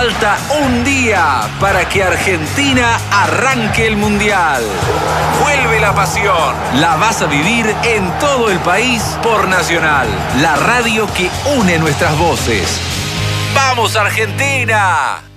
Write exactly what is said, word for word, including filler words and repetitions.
Falta un día para que Argentina arranque el Mundial. Vuelve la pasión. La vas a vivir en todo el país por Nacional, la radio que une nuestras voces. ¡Vamos, Argentina!